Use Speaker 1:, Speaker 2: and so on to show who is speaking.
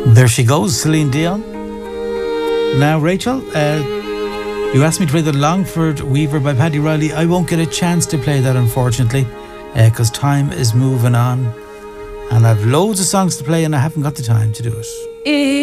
Speaker 1: There she goes, Celine Dion. Now, Rachel, you asked me to play the Longford Weaver by Paddy Riley. I won't get a chance to play that, unfortunately, because time is moving on. And I've loads of songs to play and I haven't got the time to do it.